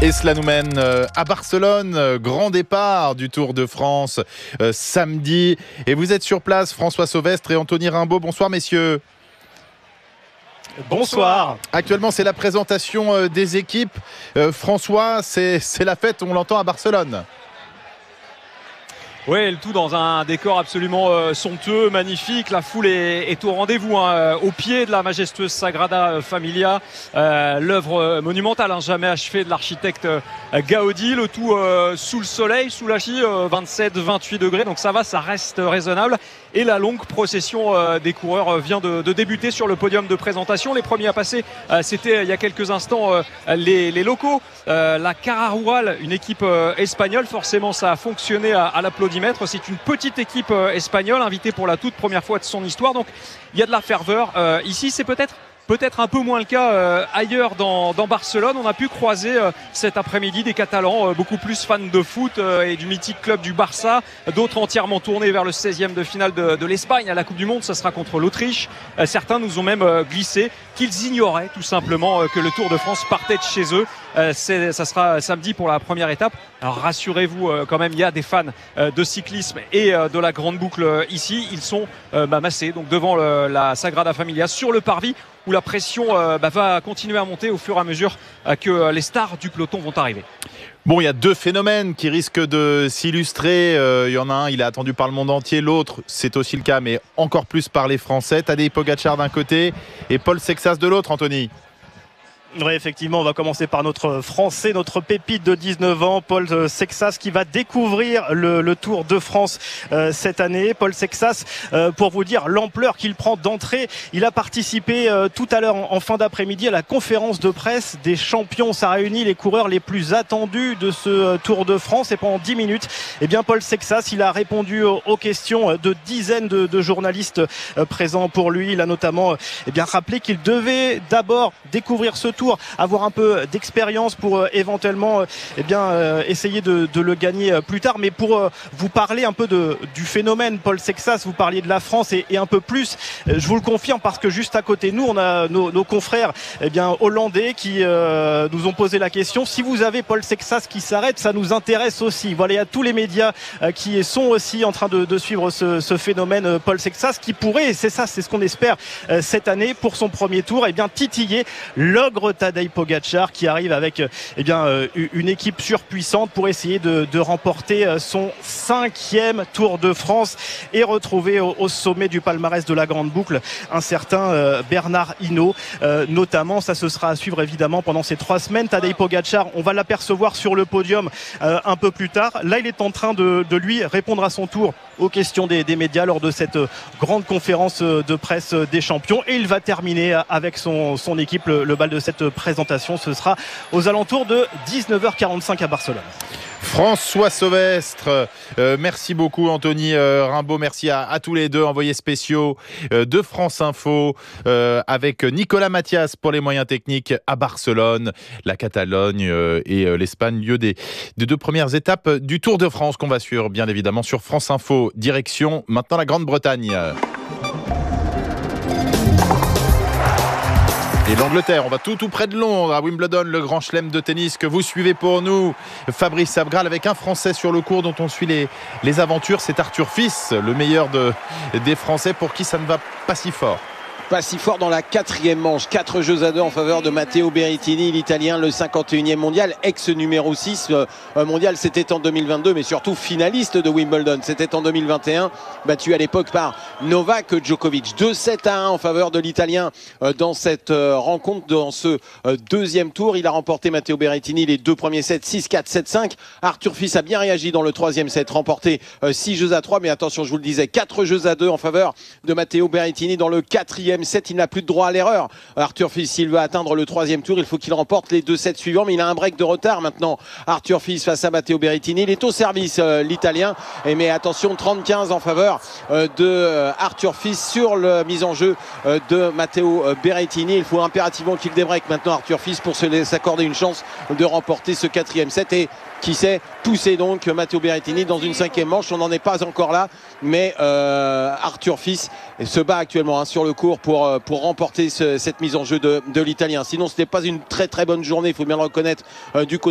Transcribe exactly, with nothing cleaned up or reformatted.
Et cela nous mène à Barcelone, grand départ du Tour de France euh, samedi. Et vous êtes sur place, François Sauvestre et Anthony Rimbaud. Bonsoir messieurs. Bonsoir. Actuellement, c'est la présentation euh, des équipes. Euh, François, c'est, c'est la fête, on l'entend à Barcelone. Oui, le tout dans un décor absolument euh, somptueux, magnifique. La foule est, est au rendez-vous, hein, au pied de la majestueuse Sagrada Familia, euh, l'œuvre monumentale, hein, jamais achevée de l'architecte euh, Gaudi. Le tout euh, sous le soleil, sous la chie, euh, vingt-sept vingt-huit degrés. Donc ça va, ça reste raisonnable. Et la longue procession euh, des coureurs vient de, de débuter sur le podium de présentation. Les premiers à passer, euh, c'était il y a quelques instants euh, les, les locaux. Euh, la Cara Rural, une équipe euh, espagnole. Forcément, ça a fonctionné à, à l'applaudissement. C'est une petite équipe espagnole invitée pour la toute première fois de son histoire, donc il y a de la ferveur. Euh, ici c'est peut-être Peut-être un peu moins le cas euh, ailleurs dans, dans Barcelone. On a pu croiser euh, cet après-midi des Catalans euh, beaucoup plus fans de foot euh, et du mythique club du Barça. D'autres entièrement tournés vers le seizième de finale de, de l'Espagne à la Coupe du Monde. Ça sera contre l'Autriche. Euh, certains nous ont même euh, glissé qu'ils ignoraient tout simplement euh, que le Tour de France partait de chez eux. Euh, c'est, ça sera samedi pour la première étape. Alors rassurez-vous euh, quand même, il y a des fans euh, de cyclisme et euh, de la grande boucle euh, ici. Ils sont euh, bah, massés donc devant le, la Sagrada Familia sur le parvis, où la pression euh, bah, va continuer à monter au fur et à mesure euh, que euh, les stars du peloton vont arriver. Bon, il y a deux phénomènes qui risquent de s'illustrer. Euh, il y en a un, il est attendu par le monde entier. L'autre, c'est aussi le cas, mais encore plus par les Français. Tadej Pogačar d'un côté et Paul Sexas de l'autre, Anthony. Oui, effectivement, on va commencer par notre Français, notre pépite de dix-neuf ans, Paul Sexas, qui va découvrir le, le Tour de France euh, cette année. Paul Sexas, euh, pour vous dire l'ampleur qu'il prend d'entrée, il a participé euh, tout à l'heure en, en fin d'après-midi à la conférence de presse des champions. Ça réunit les coureurs les plus attendus de ce euh, Tour de France, et pendant dix minutes, eh bien Paul Sexas, il a répondu aux, aux questions de dizaines de, de journalistes euh, présents pour lui. Il a notamment euh, eh bien rappelé qu'il devait d'abord découvrir ce Tour, avoir un peu d'expérience pour euh, éventuellement euh, eh bien, euh, essayer de, de le gagner euh, plus tard. Mais pour euh, vous parler un peu de, du phénomène Paul Sexas, vous parliez de la France et, et un peu plus, euh, je vous le confirme parce que juste à côté de nous, on a nos, nos confrères eh bien, hollandais qui euh, nous ont posé la question. Si vous avez Paul Sexas qui s'arrête, ça nous intéresse aussi. Voilà, il y a tous les médias euh, qui sont aussi en train de, de suivre ce, ce phénomène euh, Paul Sexas, qui pourrait, c'est ça, c'est ce qu'on espère euh, cette année pour son premier tour, eh bien, titiller l'ogre Tadej Pogačar, qui arrive avec eh bien, euh, une équipe surpuissante pour essayer de, de remporter son cinquième Tour de France et retrouver au, au sommet du palmarès de la grande boucle un certain euh, Bernard Hinault. Euh, notamment, ça se sera à suivre évidemment pendant ces trois semaines. Tadej Pogačar, on va l'apercevoir sur le podium euh, un peu plus tard. Là, il est en train de, de lui répondre à son tour aux questions des, des médias lors de cette grande conférence de presse des champions, et il va terminer avec son, son équipe le, le bal de cette présentation. Ce sera aux alentours de dix-neuf heures quarante-cinq à Barcelone. François Sauvestre, euh, merci beaucoup Anthony euh, Rimbaud, merci à, à tous les deux, envoyés spéciaux euh, de France Info, euh, avec Nicolas Mathias pour les moyens techniques à Barcelone, la Catalogne euh, et euh, l'Espagne, lieu des, des deux premières étapes du Tour de France qu'on va suivre bien évidemment sur France Info. Direction maintenant la Grande-Bretagne. Et l'Angleterre, on va tout tout près de Londres, à Wimbledon, le grand chelem de tennis que vous suivez pour nous. Fabrice Abgral avec un Français sur le cours dont on suit les, les aventures. C'est Arthur Fils, le meilleur de, des Français, pour qui ça ne va pas si fort. Pas si fort dans la quatrième manche. Quatre jeux à deux en faveur de Matteo Berrettini, l'Italien, le cinquante et unième mondial, ex-numéro six euh, mondial. C'était en deux mille vingt-deux, mais surtout finaliste de Wimbledon. C'était en deux mille vingt et un, battu à l'époque par Novak Djokovic. deux sept à un en faveur de l'Italien euh, dans cette euh, rencontre, dans ce euh, deuxième tour. Il a remporté, Matteo Berrettini, les deux premiers sets, six quatre, sept cinq. Arthur Fils a bien réagi dans le troisième set, remporté euh, six jeux à trois, mais attention, je vous le disais, quatre jeux à deux en faveur de Matteo Berrettini dans le quatrième set. Il n'a plus de droit à l'erreur. Arthur Fils, s'il veut atteindre le troisième tour, il faut qu'il remporte les deux sets suivants, mais il a un break de retard maintenant. Arthur Fils face à Matteo Berrettini. Il est au service, euh, l'Italien. Et mais attention, trente quinze en faveur euh, de euh, Arthur Fils sur la mise en jeu euh, de Matteo Berrettini. Il faut impérativement qu'il débreak maintenant Arthur Fils pour s'accorder une chance de remporter ce quatrième set. Et qui sait pousser donc Matteo Berrettini dans une cinquième manche. On n'en est pas encore là, mais euh, Arthur Fils se bat actuellement hein, sur le court pour, euh, pour remporter ce, cette mise en jeu de, de l'Italien. Sinon, ce n'était pas une très très bonne journée, il faut bien le reconnaître, euh, du côté